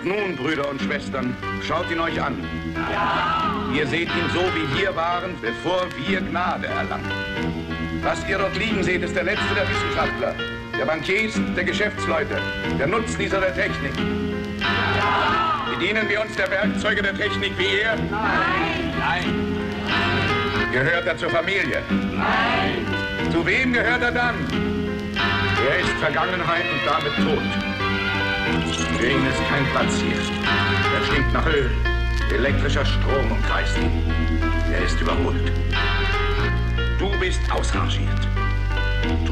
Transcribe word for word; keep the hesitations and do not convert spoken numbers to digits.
Und nun, Brüder und Schwestern, schaut ihn euch an. Ja. Ihr seht ihn so, wie wir waren, bevor wir Gnade erlangen. Was ihr dort liegen seht, ist der letzte der Wissenschaftler, der Bankiers, der Geschäftsleute, der Nutznießer der Technik. Ja. Bedienen wir uns der Werkzeuge der Technik wie er? Nein. Nein. Gehört er zur Familie? Nein. Zu wem gehört er dann? Er ist Vergangenheit und damit tot. Für ihn ist kein Platz hier. Er stinkt nach Öl. Elektrischer Strom umkreist ihn. Er ist überholt. Du bist ausrangiert.